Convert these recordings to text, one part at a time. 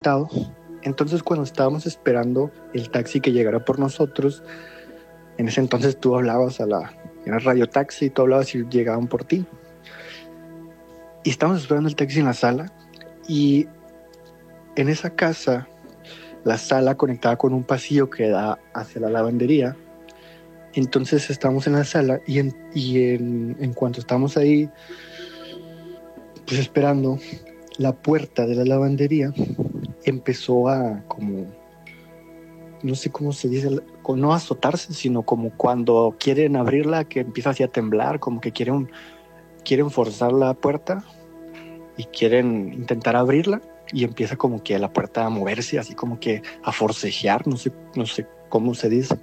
asustado. Entonces, cuando estábamos esperando el taxi que llegara por nosotros, en ese entonces tú hablabas era radio taxi, tú hablabas y llegaban por ti. Y estábamos esperando el taxi en la sala, y en esa casa, la sala conectaba con un pasillo que da hacia la lavandería. Entonces estábamos en la sala en cuanto estábamos ahí, pues esperando, la puerta de la lavandería empezó a como, no sé cómo se dice, no azotarse, sino como cuando quieren abrirla, que empieza así a temblar, como que quieren forzar la puerta y quieren intentar abrirla, y empieza como que la puerta a moverse, así como que a forcejear, no sé cómo se dice.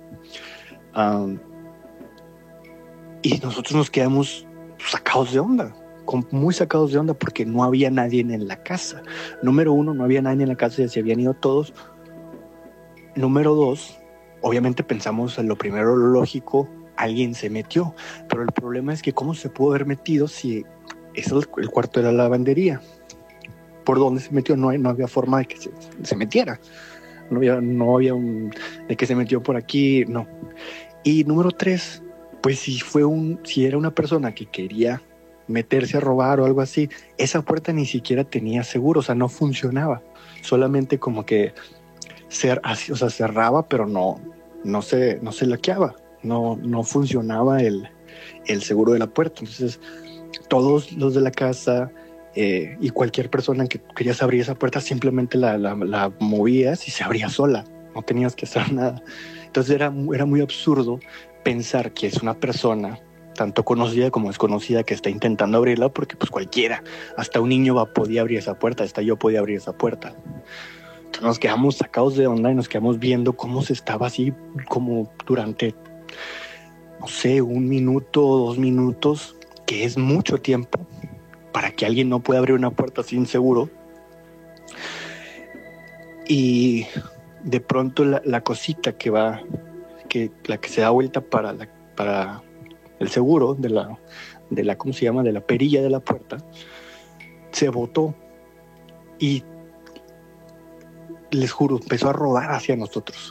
Y nosotros nos quedamos sacados de onda, muy sacados de onda, porque no había nadie en la casa. Número uno, no había nadie en la casa, ya se habían ido todos. Número dos, obviamente pensamos en lo primero, lo lógico, alguien se metió. Pero el problema es que cómo se pudo haber metido si es el cuarto de la lavandería. ¿Por dónde se metió? No había forma de que se metiera. No había de que se metió por aquí, no. Y número tres, pues si era una persona que quería meterse a robar o algo así, esa puerta ni siquiera tenía seguro, o sea, no funcionaba. Solamente como que cerraba, pero no se laqueaba. No funcionaba el seguro de la puerta. Entonces, todos los de la casa y cualquier persona que querías abrir esa puerta, simplemente la movías y se abría sola. No tenías que hacer nada. Entonces era muy absurdo pensar que es una persona tanto conocida como desconocida que está intentando abrirla, porque pues cualquiera, hasta un niño podía abrir esa puerta, hasta yo podía abrir esa puerta. Entonces nos quedamos sacados de onda y nos quedamos viendo cómo se estaba así como durante, no sé, 1 minuto, 2 minutos, que es mucho tiempo para que alguien no pueda abrir una puerta sin seguro. Y de pronto la cosita la que se da vuelta para el seguro de la ¿cómo se llama? De la perilla de la puerta, se botó y les juro, empezó a rodar hacia nosotros.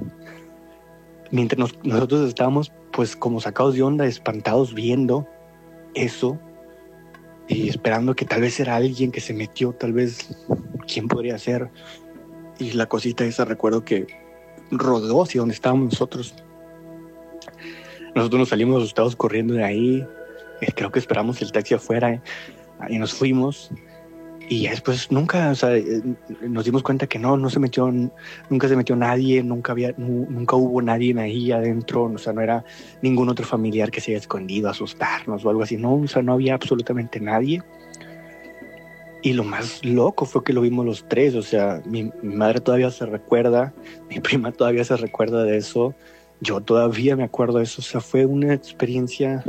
Mientras nosotros estábamos pues como sacados de onda, espantados viendo eso y esperando que tal vez era alguien que se metió, tal vez quién podría ser. Y la cosita esa, recuerdo que rodó hacia donde estábamos nosotros. Nosotros nos salimos asustados corriendo de ahí. Creo que esperamos el taxi afuera y nos fuimos. Y ya después nunca, o sea, nos dimos cuenta que nunca se metió nadie, nunca hubo nadie ahí adentro, o sea, no era ningún otro familiar que se haya escondido a asustarnos o algo así, no, o sea, no había absolutamente nadie. Y lo más loco fue que lo vimos los tres, o sea, mi madre todavía se recuerda, mi prima todavía se recuerda de eso, yo todavía me acuerdo de eso, o sea, fue una experiencia,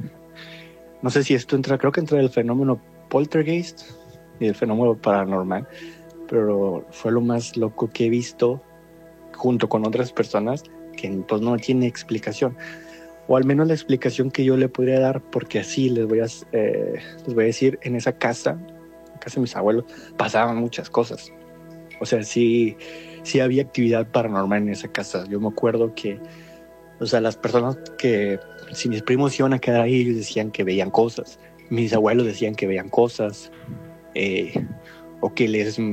no sé si esto creo que entra el fenómeno poltergeist y el fenómeno paranormal, pero fue lo más loco que he visto junto con otras personas que pues no tiene explicación, o al menos la explicación que yo le podría dar, porque así les voy a decir, en esa casa de mis abuelos pasaban muchas cosas, o sea, sí había actividad paranormal en esa casa. Yo me acuerdo que, o sea, las personas que, si mis primos iban a quedar ahí, ellos decían que veían cosas, mis abuelos decían que veían cosas, o que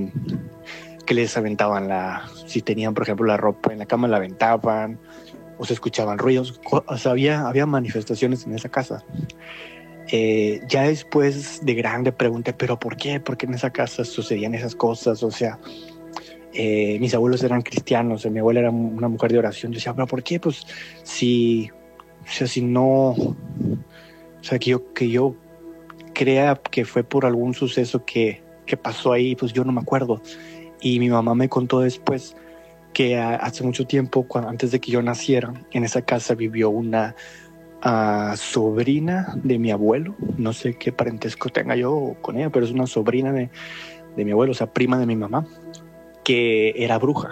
les aventaban si tenían, por ejemplo, la ropa en la cama, la aventaban, o se escuchaban ruidos, o sea, había manifestaciones en esa casa. Ya después de grande pregunté, ¿pero por qué? ¿Por qué en esa casa sucedían esas cosas? O sea, mis abuelos eran cristianos, mi abuela era una mujer de oración. Yo decía, ¿pero por qué? Pues si no, o sea, que yo crea que fue por algún suceso que pasó ahí, pues yo no me acuerdo. Y mi mamá me contó después que hace mucho tiempo, antes de que yo naciera, en esa casa vivió una sobrina de mi abuelo. No sé qué parentesco tenga yo con ella, pero es una sobrina de mi abuelo, o sea, prima de mi mamá, que era bruja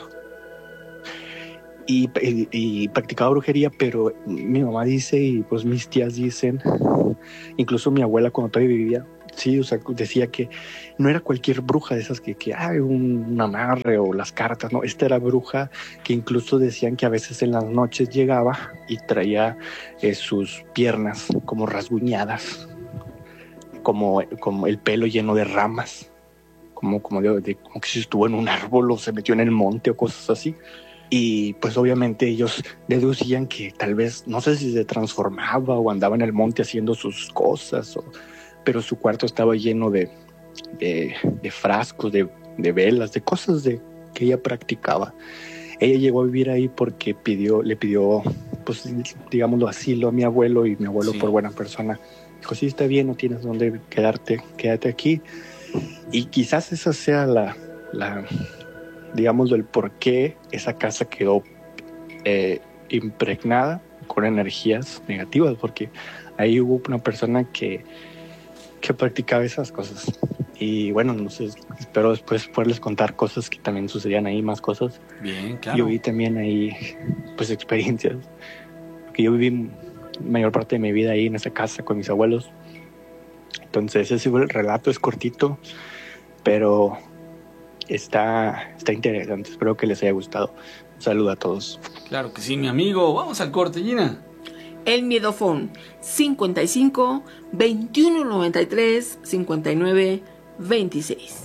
y practicaba brujería. Pero mi mamá dice, y pues mis tías dicen, incluso mi abuela cuando todavía vivía, Sí, o sea, decía que no era cualquier bruja de esas que hay un amarre o las cartas, no, esta era bruja que incluso decían que a veces en las noches llegaba y traía sus piernas como rasguñadas, como el pelo lleno de ramas, como que si estuvo en un árbol o se metió en el monte o cosas así. Y pues obviamente ellos deducían que tal vez, no sé si se transformaba o andaba en el monte haciendo sus cosas, pero su cuarto estaba lleno de frascos, de velas, de cosas que ella practicaba. Ella llegó a vivir ahí porque le pidió, pues digámoslo, asilo a mi abuelo, y mi abuelo, Sí. por buena persona, dijo, sí, está bien, no tienes dónde quédate aquí. Y quizás esa sea digámoslo, el por qué esa casa quedó impregnada con energías negativas, porque ahí hubo una persona que practicaba esas cosas. Y bueno, no sé, espero después poderles contar cosas que también sucedían ahí, más cosas. Bien, claro. Yo vi también ahí, pues, experiencias, porque yo viví mayor parte de mi vida ahí en esa casa con mis abuelos. Entonces ese relato es cortito, pero está interesante. Espero que les haya gustado. Un saludo a todos. Claro que sí, mi amigo. Vamos al corte, Gina. El Miedofón 55 21 93 59 26.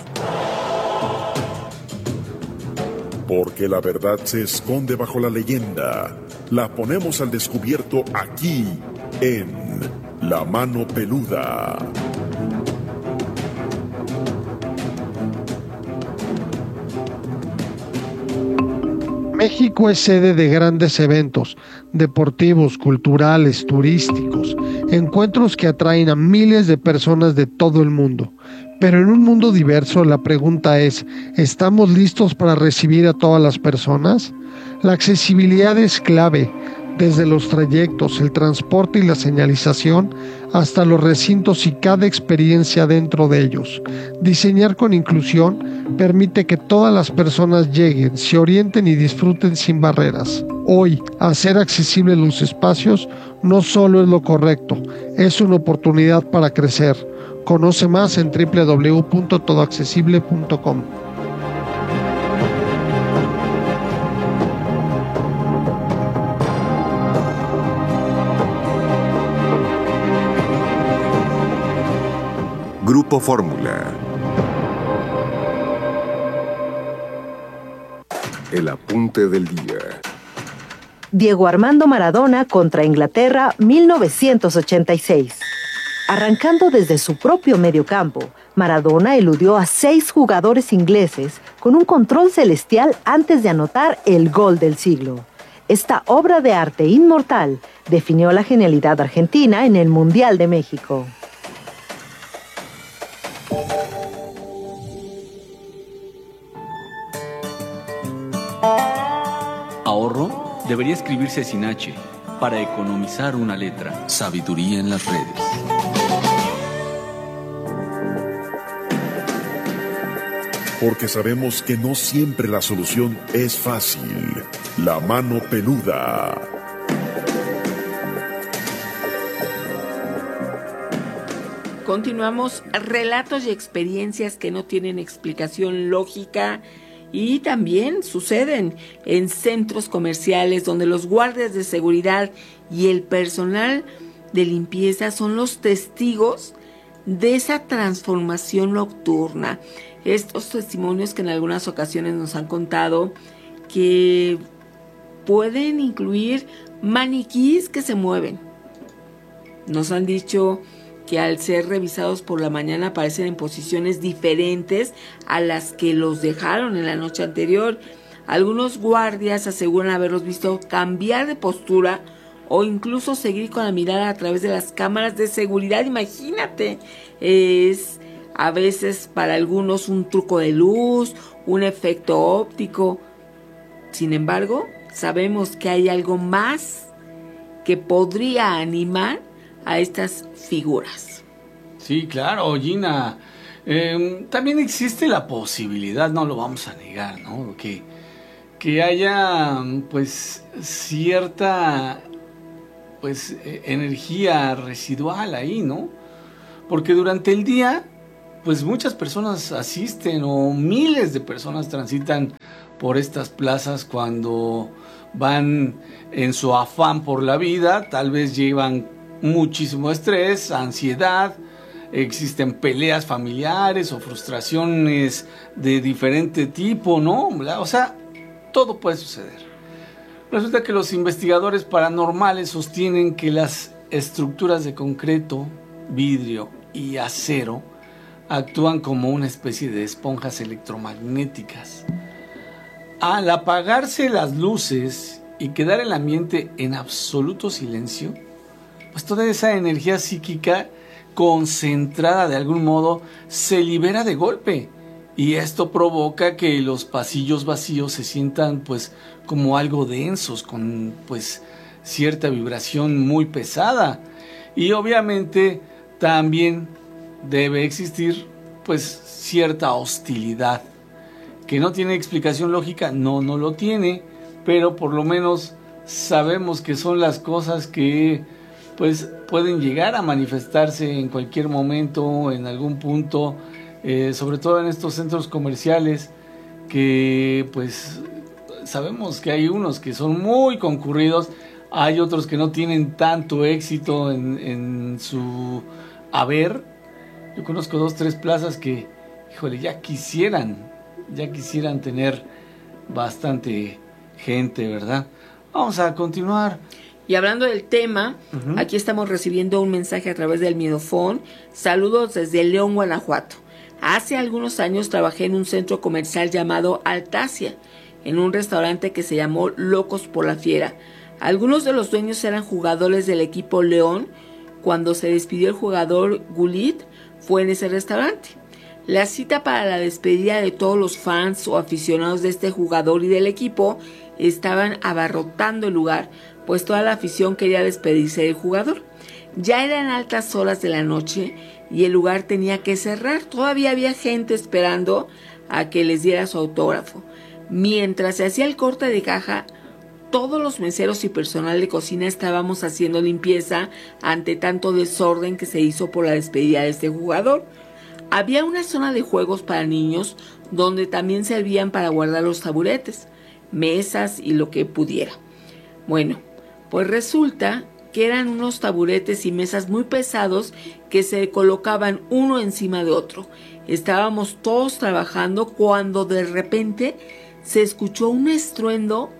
Porque la verdad se esconde bajo la leyenda. La ponemos al descubierto aquí en La Mano Peluda. México es sede de grandes eventos deportivos, culturales, turísticos, encuentros que atraen a miles de personas de todo el mundo. Pero en un mundo diverso, la pregunta es, ¿estamos listos para recibir a todas las personas? La accesibilidad es clave, desde los trayectos, el transporte y la señalización, hasta los recintos y cada experiencia dentro de ellos. Diseñar con inclusión permite que todas las personas lleguen, se orienten y disfruten sin barreras. Hoy, hacer accesibles los espacios no solo es lo correcto, es una oportunidad para crecer. Conoce más en www.todoaccesible.com. Grupo Fórmula. El apunte del día. Diego Armando Maradona contra Inglaterra 1986. Arrancando desde su propio mediocampo, Maradona eludió a 6 jugadores ingleses con un control celestial antes de anotar el gol del siglo. Esta obra de arte inmortal definió la genialidad argentina en el Mundial de México. Ahorro debería escribirse sin H para economizar una letra. Sabiduría en las redes. Porque sabemos que no siempre la solución es fácil. La Mano Peluda. Continuamos, relatos y experiencias que no tienen explicación lógica y también suceden en centros comerciales donde los guardias de seguridad y el personal de limpieza son los testigos de esa transformación nocturna. Estos testimonios que en algunas ocasiones nos han contado que pueden incluir maniquís que se mueven. Nos han dicho que al ser revisados por la mañana aparecen en posiciones diferentes a las que los dejaron en la noche anterior. Algunos guardias aseguran haberlos visto cambiar de postura o incluso seguir con la mirada a través de las cámaras de seguridad. Imagínate, es a veces para algunos un truco de luz, un efecto óptico. Sin embargo, sabemos que hay algo más que podría animar a estas figuras. Sí, claro, Gina. También existe la posibilidad, no lo vamos a negar, ¿no? Que haya, pues, cierta, pues, energía residual ahí, ¿no? porque durante el día pues muchas personas asisten o miles de personas transitan por estas plazas cuando van en su afán por la vida. Tal vez llevan muchísimo estrés, ansiedad, existen peleas familiares o frustraciones de diferente tipo, ¿no? O sea, todo puede suceder. Resulta que los investigadores paranormales sostienen que las estructuras de concreto, vidrio y acero actúan como una especie de esponjas electromagnéticas. Al apagarse las luces y quedar el ambiente en absoluto silencio, pues toda esa energía psíquica concentrada de algún modo se libera de golpe, y esto provoca que los pasillos vacíos se sientan pues como algo densos, con pues cierta vibración muy pesada. Y obviamente también debe existir pues cierta hostilidad que no tiene explicación lógica. No lo tiene, pero por lo menos sabemos que son las cosas que pues pueden llegar a manifestarse en cualquier momento, en algún punto, sobre todo en estos centros comerciales, que pues sabemos que hay unos que son muy concurridos, hay otros que no tienen tanto éxito en su haber. Yo conozco 2-3 plazas que, híjole, ya quisieran tener bastante gente, ¿verdad? Vamos a continuar. Y hablando del tema, aquí estamos recibiendo un mensaje a través del Miedofón. Saludos desde León, Guanajuato. Hace algunos años trabajé en un centro comercial llamado Altasia, en un restaurante que se llamó Locos por la Fiera. Algunos de los dueños eran jugadores del equipo León. Cuando se despidió el jugador Gulit, fue en ese restaurante. La cita para la despedida de todos los fans o aficionados de este jugador y del equipo estaban abarrotando el lugar, pues toda la afición quería despedirse del jugador. Ya eran altas horas de la noche y el lugar tenía que cerrar. Todavía había gente esperando a que les diera su autógrafo. Mientras se hacía el corte de caja, todos los meseros y personal de cocina estábamos haciendo limpieza ante tanto desorden que se hizo por la despedida de este jugador. Había una zona de juegos para niños donde también servían para guardar los taburetes, mesas y lo que pudiera. Bueno, pues resulta que eran unos taburetes y mesas muy pesados que se colocaban uno encima de otro. Estábamos todos trabajando cuando de repente se escuchó un estruendo.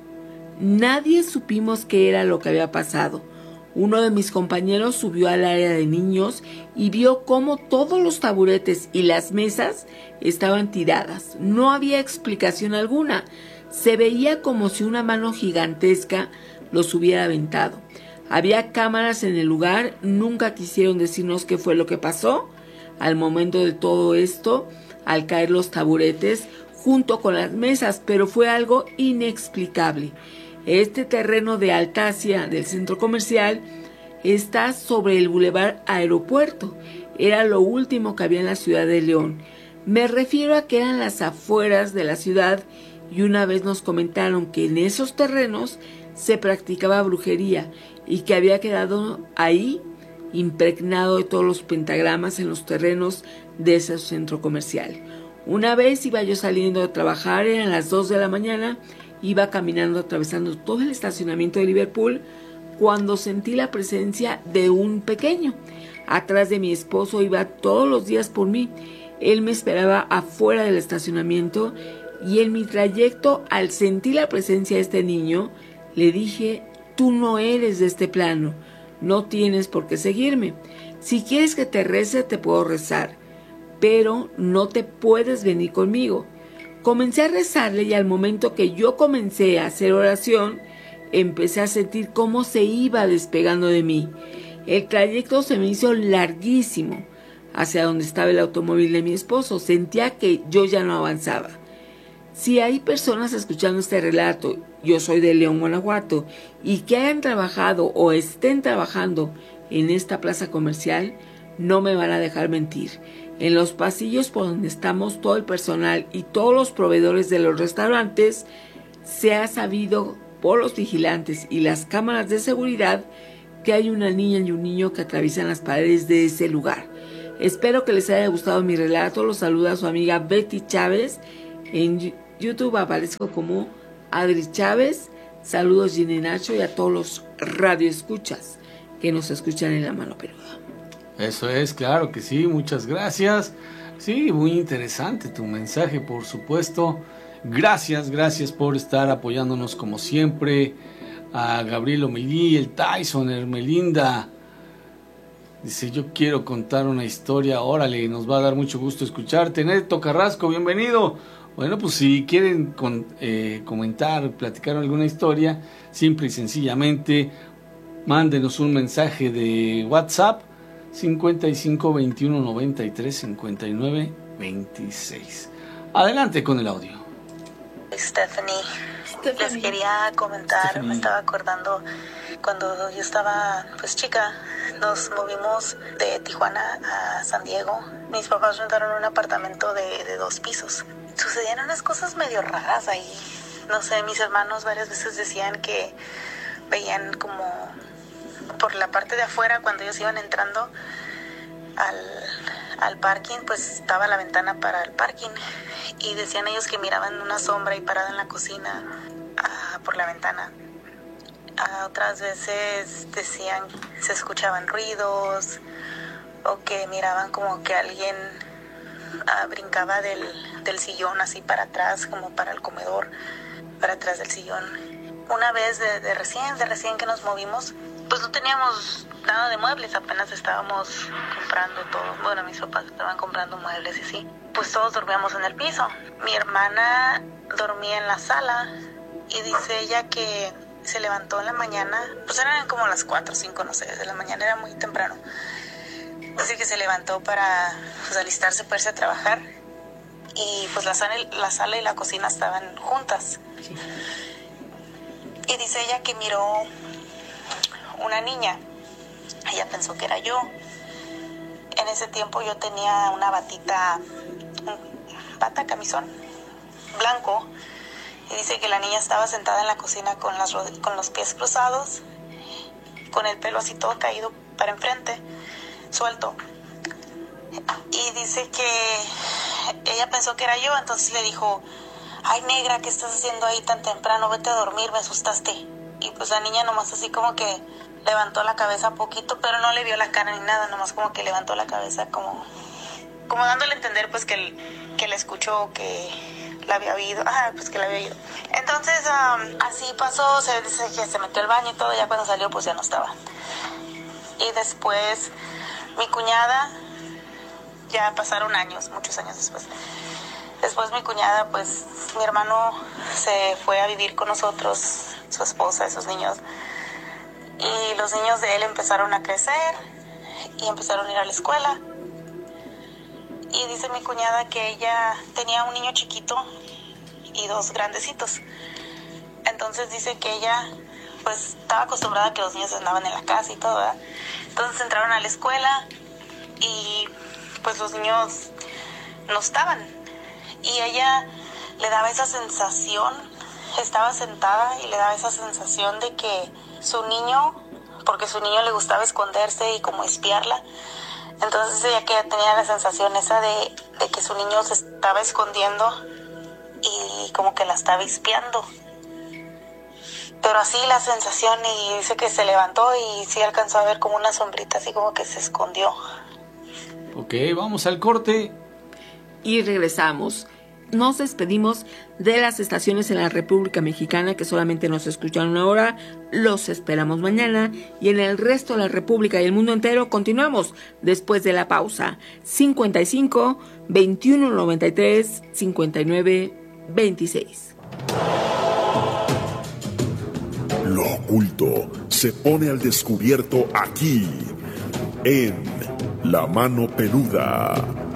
Nadie supimos qué era lo que había pasado. Uno de mis compañeros subió al área de niños y vio cómo todos los taburetes y las mesas estaban tiradas. No había explicación alguna. Se veía como si una mano gigantesca los hubiera aventado. Había cámaras en el lugar, nunca quisieron decirnos qué fue lo que pasó. Al momento de todo esto, al caer los taburetes junto con las mesas, pero fue algo inexplicable. Este terreno de Altasia, del centro comercial, está sobre el Boulevard Aeropuerto. Era lo último que había en la ciudad de León. Me refiero a que eran las afueras de la ciudad y una vez nos comentaron que en esos terrenos se practicaba brujería y que había quedado ahí impregnado de todos los pentagramas en los terrenos de ese centro comercial. Una vez iba yo saliendo de trabajar, eran las 2 de la mañana, iba caminando atravesando todo el estacionamiento de Liverpool cuando sentí la presencia de un pequeño. Atrás de mi esposo iba todos los días por mí. Él me esperaba afuera del estacionamiento y en mi trayecto, al sentir la presencia de este niño, le dije: tú no eres de este plano, no tienes por qué seguirme. Si quieres que te rece, te puedo rezar, pero no te puedes venir conmigo. Comencé a rezarle y al momento que yo comencé a hacer oración, empecé a sentir cómo se iba despegando de mí. El trayecto se me hizo larguísimo hacia donde estaba el automóvil de mi esposo. Sentía que yo ya no avanzaba. Si hay personas escuchando este relato, yo soy de León, Guanajuato, y que hayan trabajado o estén trabajando en esta plaza comercial, no me van a dejar mentir. En los pasillos por donde estamos todo el personal y todos los proveedores de los restaurantes, se ha sabido por los vigilantes y las cámaras de seguridad que hay una niña y un niño que atraviesan las paredes de ese lugar. Espero que les haya gustado mi relato. Los saluda su amiga Betty Chávez. En YouTube aparezco como Adri Chávez. Saludos Gine Nacho y a todos los radioescuchas que nos escuchan en La Mano Peluda. Eso es, claro que sí, muchas gracias. Sí, muy interesante tu mensaje, por supuesto. Gracias por estar apoyándonos como siempre. A Gabriel Omelí, el Tyson, Hermelinda. Dice, yo quiero contar una historia. Órale, nos va a dar mucho gusto escucharte. Neto Carrasco, bienvenido. Bueno, pues si quieren comentar, platicar alguna historia, simple y sencillamente mándenos un mensaje de WhatsApp 55 21 93 59 26. Adelante con el audio. Stephanie. Les quería comentar, me estaba acordando cuando yo estaba pues chica, nos movimos de Tijuana a San Diego. Mis papás rentaron un apartamento de 2 pisos. Sucedían unas cosas medio raras ahí. No sé, mis hermanos varias veces decían que veían como por la parte de afuera, cuando ellos iban entrando al parking, pues estaba la ventana para el parking. Y decían ellos que miraban una sombra ahí parada en la cocina por la ventana. Otras veces decían se escuchaban ruidos o que miraban como que alguien brincaba del sillón así para atrás, como para el comedor, para atrás del sillón. Una vez de recién que nos movimos, pues no teníamos nada de muebles, apenas estábamos comprando todo. Bueno, mis papás estaban comprando muebles y así. Pues todos dormíamos en el piso. Mi hermana dormía en la sala y dice ella que se levantó en la mañana, pues eran como las 4 o 5, no sé, de la mañana, era muy temprano. Dice que se levantó para pues, alistarse para irse a trabajar y pues la sala y la cocina estaban juntas. Sí. Y dice ella que miró una niña. Ella pensó que era yo. En ese tiempo yo tenía una camisón blanco. Y dice que la niña estaba sentada en la cocina con los pies cruzados, con el pelo así todo caído para enfrente, suelto. Y dice que ella pensó que era yo, entonces le dijo, ay negra, ¿qué estás haciendo ahí tan temprano? Vete a dormir, me asustaste. Y pues la niña nomás así como que levantó la cabeza poquito, pero no le vio la cara ni nada, nomás como que levantó la cabeza como dándole a entender pues que le escuchó, que la había oído, pues que la había oído. Entonces así pasó, se dice que se metió al baño y todo, ya cuando salió pues ya no estaba. Y después mi cuñada, ya pasaron años, muchos años después. Después mi cuñada, pues mi hermano se fue a vivir con nosotros, su esposa, esos niños. Y los niños de él empezaron a crecer y empezaron a ir a la escuela. Y dice mi cuñada que ella tenía un niño chiquito y 2 grandecitos. Entonces dice que ella pues estaba acostumbrada a que los niños andaban en la casa y todo, ¿verdad? Entonces entraron a la escuela y pues los niños no estaban. Y ella le daba esa sensación, estaba sentada y le daba esa sensación de que su niño, porque su niño le gustaba esconderse y como espiarla. Entonces ella que tenía la sensación esa de que su niño se estaba escondiendo y como que la estaba espiando. Pero así la sensación, y dice que se levantó y sí alcanzó a ver como una sombrita así como que se escondió. Ok, vamos al corte. Y regresamos. Nos despedimos de las estaciones en la República Mexicana que solamente nos escuchan una hora. Los esperamos mañana. Y en el resto de la República y el mundo entero continuamos después de la pausa. 55 21 93 59 26. Lo oculto se pone al descubierto aquí en La Mano Peluda.